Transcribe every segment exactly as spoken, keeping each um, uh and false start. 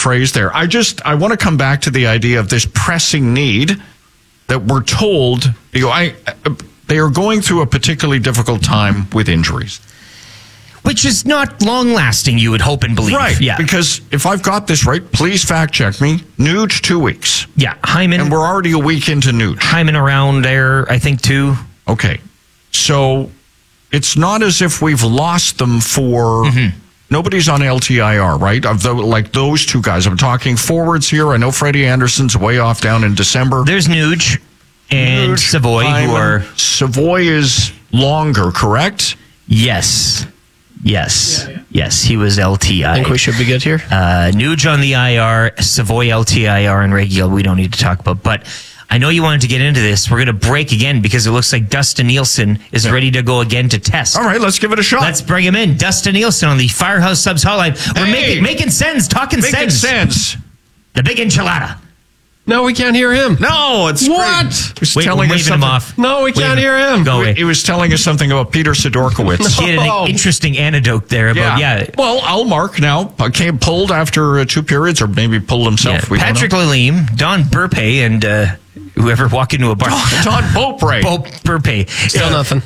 phrase there. I just, I want to come back to the idea of this pressing need that we're told, you know, I, they are going through a particularly difficult time with injuries. Which is not long-lasting, you would hope and believe. Right, yeah. because if I've got this right, please fact-check me. Nuge, two weeks. Yeah, Hyman. And we're already a week into Nuge. Hyman around there, I think, too. Okay, so it's not as if we've lost them for... Mm-hmm. Nobody's on L T I R, right? Of the, like those two guys. I'm talking forwards here. I know Freddie Anderson's way off down in December. There's Nuge and Nuge, Savoy, Hyman. who are... Savoy is longer, correct? Yes. Yes. Yeah, yeah. Yes, he was L T I. I think we should be good here. Uh, Nuge on the I R, Savoy L T I R, and Regiel we don't need to talk about. But I know you wanted to get into this. We're going to break again because it looks like Dustin Nielsen is ready to go again to test. All right, let's give it a shot. Let's bring him in. Dustin Nielsen on the Firehouse Subs hotline. We're Hey! making, making sense, talking Making sense. sense. The big enchilada. No, we can't hear him. No, it's What? great. He was Wait, telling we're us waving him something- off. No, we can't Waving- hear him. Go away. He was telling us something about Peter Sidorkowitz. He had an interesting anecdote there about, yeah. Well, I'll mark now. Came pulled after uh, two periods, or maybe pulled himself. yeah. We don't Patrick know. Lalime, Don Burpe, and uh, whoever walk into a bar. Don Beaupre. Bo Burpe. Still nothing.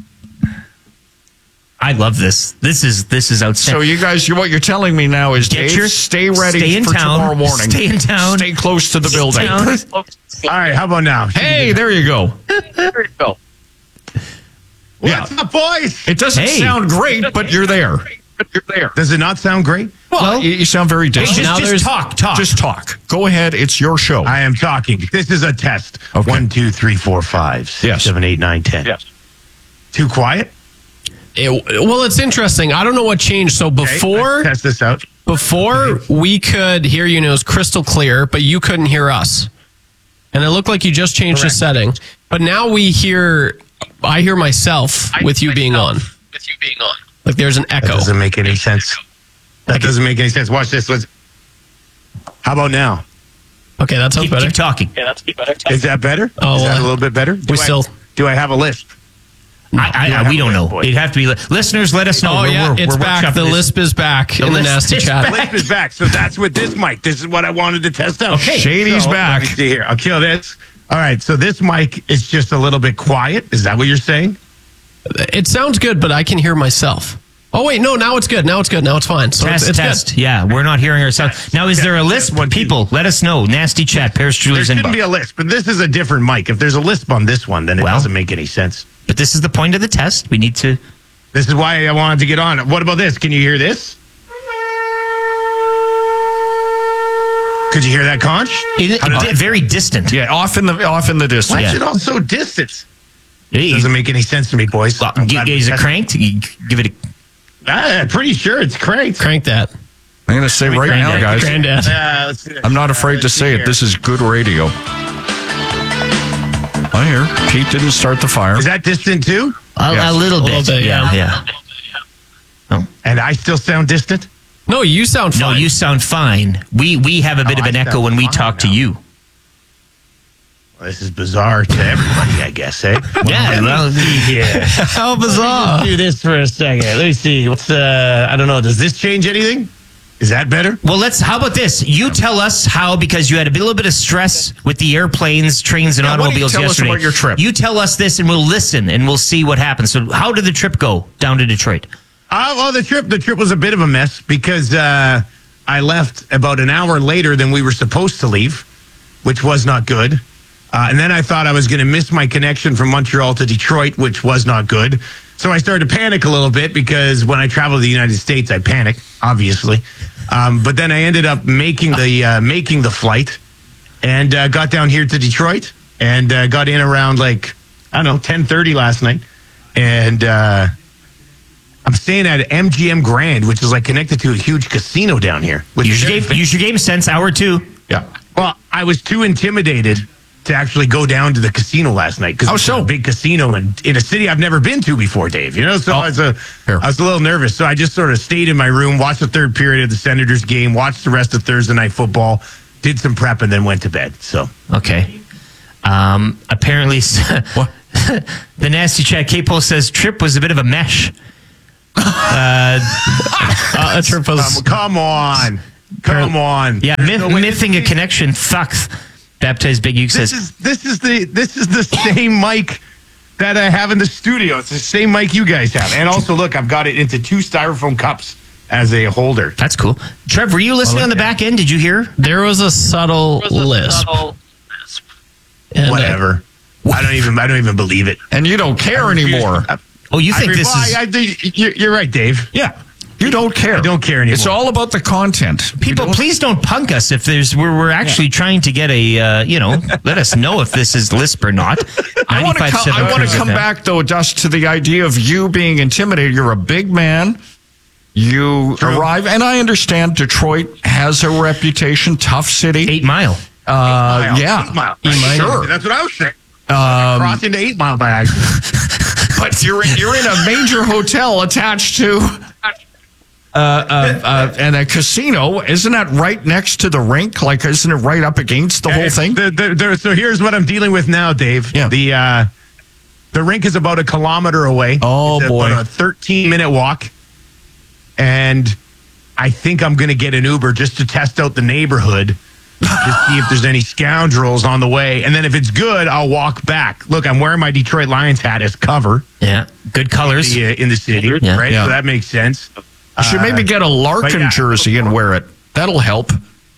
I love this. This is this is So outstanding. you guys, you, what you're telling me now is, Get Dave, your- stay ready stay in for town. tomorrow morning. Stay in town. Stay close to the building. Town. All right, how about now? Hey, there you go. There you go. Yeah. What's up, boys? It doesn't Hey. sound great, but you're there. But you're there. Does it not sound great? Well, you, you sound very Hey, distant. just, now just there's- talk, talk. Just talk. Go ahead. It's your show. I am talking. This is a test. Okay. One, two, three, four, five, six, Yes. seven, eight, nine, ten. Yes. Too quiet? It- well, it's interesting. I don't know what changed. So Okay, before, let's test this out. before we could hear you, and it was crystal clear, but you couldn't hear us. And it looked like you just changed Correct. the setting. But now we hear, I hear myself with you being on. With you being on. Like there's an That echo. doesn't make any sense. That doesn't make any sense. Watch this. Let's. How about now? Okay, that sounds keep, better. keep talking. Yeah, that's better. Is that better? Oh, is that uh, a little bit better? Do we I- still- Do I have a lisp? I, I, Do I I, we have don't a know. lisp, boy? It'd have to be li- listeners. Let us know. Oh, We're- yeah, we're, it's we're back. workshopping The this. lisp is back The in the lisp nasty is chat. back. Lisp is back. So that's with this mic. This is what I wanted to test out. Okay. Shady's So, back. Let me see here. I'll kill this. All right. So this mic is just a little bit quiet. Is that what you're saying? It sounds good, but I can hear myself. Oh, wait, no, now it's good. Now it's good. Now it's fine. So Test, it's, it's test. good. Yeah, we're not hearing ourselves. Now, is Test, there a test, lisp? one, two. People, let us know. Nasty chat, Paris There Jewelers shouldn't inbox. be a lisp, but this is a different mic. If there's a lisp on this one, then it Well. doesn't make any sense. But this is the point of the test. We need to. This is why I wanted to get on. What about this? Can you hear this? Could you hear that conch? It, How did di- I- very distant. Yeah, off in the off in the distance. Why Yeah. is it all so distant? Hey, Doesn't make any sense to me, boys. well, I'm g- glad we is it tested- cranked? You Give it a. Ah, I'm pretty sure it's cranked. Crank that. I'm going to say right now, Granddad. guys, Granddad. Uh, let's see. I'm not afraid Uh, to let's say see it. here. This is good radio. I hear Pete didn't start the fire. Is that distant too? A, Yes. a little A bit. little bit, yeah, yeah. yeah. And I still sound distant? No, you sound No, fine. you sound fine. We we have a bit Oh, of I an echo sound when we fine talk to now. you. Well, this is bizarre to everybody, I guess, eh? Yeah, well, Yeah. How bizarre. Do this for a second. Let me see. What's uh? I don't know. Does this change anything? Is that better? well, let's. How about this? You tell us how, because you had a little bit of stress with the airplanes, trains, and Yeah, why don't you automobiles tell us yesterday. about your trip? You tell us this, and we'll listen, and we'll see what happens. So, how did the trip go down to Detroit? Uh, well, the trip the trip was a bit of a mess because uh, I left about an hour later than we were supposed to leave, which was not good. Uh, and then I thought I was going to miss my connection from Montreal to Detroit, which was not good. So I started to panic a little bit because when I travel to the United States, I panic, obviously. Um, but then I ended up making the uh, making the flight and uh, got down here to Detroit and uh, got in around like I don't know ten thirty last night, and. Uh, I'm staying at M G M Grand, which is like connected to a huge casino down here. Which Use is your, game, use your game sense, hour two. Yeah. well, I was too intimidated to actually go down to the casino last night because How it's so? a big casino in, in a city I've never been to before, Dave. You know, so Oh, I was a here. I was a little nervous. So I just sort of stayed in my room, watched the third period of the Senators game, watched the rest of Thursday night football, did some prep, and then went to bed. So Okay. Um, apparently, What? the nasty chat K-Pole says trip was a bit of a mesh. Uh, that trip was. um, come on. Come on. Yeah, There's myth, no way- mything a connection. Fuck. Baptized Big Uke This says, is this is the this is the same mic that I have in the studio. It's the same mic you guys have. And also, look, I've got it into two styrofoam cups as a holder. that's cool. Trev, were you listening on the back end? Did you hear? There was a subtle lisp. And, uh, Whatever. I don't even I don't even believe it. And you don't care anymore. Oh, you think I, this well, is... I, I, think you're, you're right, Dave. Yeah. You don't care. I don't care anymore. It's all about the content. You People, don't- please don't punk us if there's. We're, we're actually trying to get a. Uh, you know, let us know if this is lisp or not. I want to ninety-five come, I want to Cruise come F M. back though, Dust, to the idea of you being intimidated. You're a big man. You True. arrive, and I understand Detroit has a reputation, tough city. Eight Mile. Uh, Mile. yeah, Eight Mile. sure. That's what I was saying. Um, Cross into Eight Mile by accident. but you're in, you're in a major hotel attached to uh, uh, uh, and a casino. Isn't that right next to the rink? Like, isn't it right up against the whole thing? The, the, the, so here's what I'm dealing with now, Dave. Yeah. The uh, the rink is about a kilometer away. Oh, it's boy. About a thirteen minute walk, and I think I'm going to get an Uber just to test out the neighborhood, to see if there's any scoundrels on the way, and then if it's good, I'll walk back. Look, I'm wearing my Detroit Lions hat as cover Yeah. Good colors. the, uh, in the city, Yeah. right? Yeah. So that makes sense. You should maybe get a Larkin yeah. jersey and wear it. That'll help.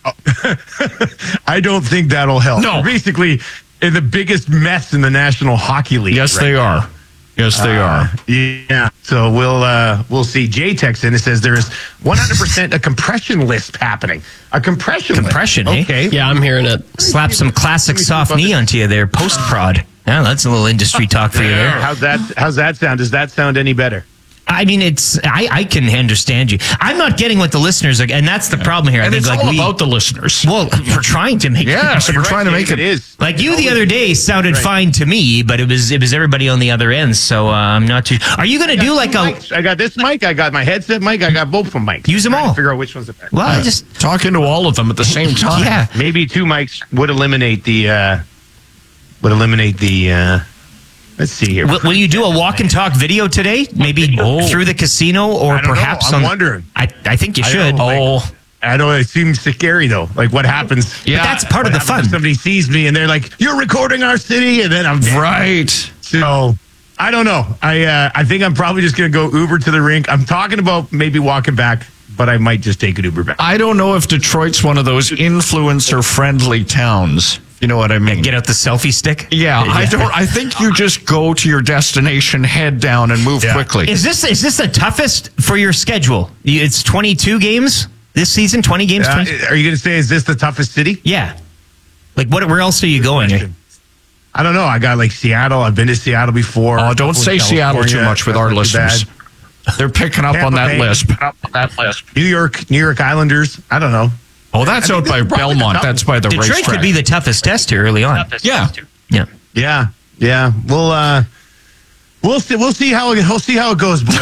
I don't think that'll help. No. They're basically in the biggest mess in the National Hockey League. Yes, right they now. are. Yes, they are. Yeah. So we'll uh, we'll see. Jay texts in. It says there is one hundred percent a compression lisp happening. A compression lisp. Compression, eh? Okay. Yeah, I'm hearing it. Slap some classic soft knee onto you there. Post prod. Yeah, that's a little industry talk for you there. How's that? How's that sound? Does that sound any better? I mean, it's I, I can understand you. I'm not getting what the listeners are, and that's the problem here. I And think it's like all we, about the listeners. well, we're trying to make Yes, we're trying to make it. It is. Like you the other day sounded Right. fine to me, but it was it was everybody on the other end. So uh, I'm not too. Are you going to do like a? Mics. I got this mic. I got my headset mic. I got both of them mics. Use 'em Trying to all. Figure out which one's the best. Well, I just Talking to all of them at the same time. yeah. Maybe two mics would eliminate the. Uh, would eliminate the. Uh, let's see here. Will, will you do a walk and talk video today? Maybe through the casino, or I don't know. perhaps I'm on. wondering. I I think you I should. know. Oh, I know it seems scary though. Like what happens? yeah. But that's part of What the happens fun. if somebody sees me and they're like, "You're recording our city," and then I'm dead. right. So I don't know. I uh, I think I'm probably just gonna go Uber to the rink. I'm talking about maybe walking back, but I might just take an Uber back. I don't know if Detroit's one of those influencer-friendly towns. You know what I mean? Get out the selfie stick. Yeah, I don't. I think you just go to your destination, head down, and move Yeah. quickly. Is this is this the toughest for your schedule? You- It's twenty-two games this season. Twenty games. Uh, 20? are you gonna say is this the toughest city? Yeah. Like what? Where else are you going? Question. I don't know. I got like Seattle. I've been to Seattle before. Oh, don't say Seattle too California. much with That's our not too listeners. bad. They're picking up on Tampa that Bay. lisp. New York, New York Islanders. I don't know. Oh, that's I mean, out by this is probably the Belmont. toughest. That's by the Detroit racetrack. could be the toughest test here early on. Yeah. Yeah. Yeah, yeah. We'll uh, we'll see. We'll see how it, we'll see how it goes, boys.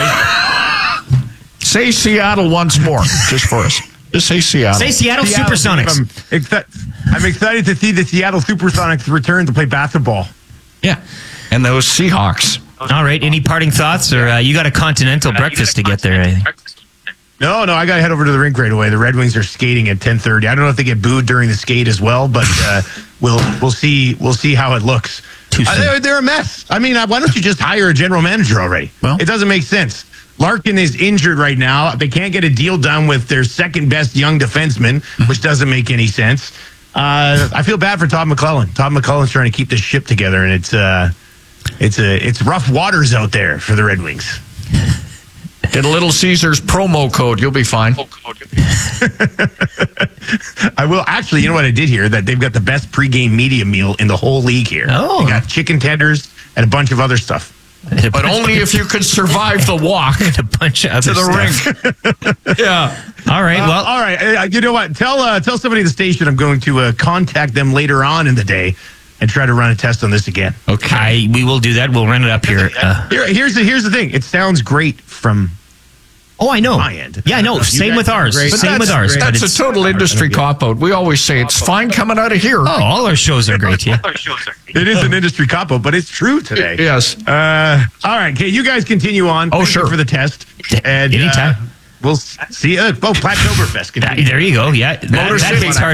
Say Seattle once more, just for us. Just say Seattle. Say Seattle, Seattle, Supersonics. I'm, exci- I'm excited to see the Seattle Supersonics return to play basketball. Yeah. And those Seahawks. All right. Any parting thoughts, or uh, you got a continental breakfast to get there? I think. No, no, I got to head over to the rink right away. The Red Wings are skating at ten thirty. I don't know if they get booed during the skate as well, but uh, we'll we'll see we'll see how it looks. Too Uh, soon. they're, they're a mess. I mean, uh, why don't you just hire a general manager already? Well- it doesn't make sense. Larkin is injured right now. They can't get a deal done with their second best young defenseman, which doesn't make any sense. Uh, I feel bad for Todd McClellan. Todd McClellan's trying to keep this ship together, and it's uh, it's a it's rough waters out there for the Red Wings. Get a Little Caesars promo code. You'll be fine. I will actually. You know what I did here? That they've got the best pregame media meal in the whole league here. Oh. They got chicken tenders and a bunch of other stuff. But only if you could survive the walk a bunch of other to the stuff. rink. Yeah. All right. Uh, Well, all right. Uh, you know what? Tell uh, tell somebody at the station I'm going to uh, contact them later on in the day and try to run a test on this again. Okay. I, we will do that. We'll run it up here. Uh, Here, here's the here's the thing. It sounds great from oh, I know. my end. Yeah, I know. You Same guys with are ours. great. But Same that's, with ours. But That's it's, a total industry cop out. We always say it's fine coming out of here. oh, all our shows are great. Yeah. It is an industry cop out, but it's true today. Yes. Uh, all right. Okay, you guys continue on. Oh, Thank you sure. for the test. And, Anytime. Uh, we'll see you. Oh, Plattoberfest. That- there you go. Yeah, that, Motor that City. hits hard.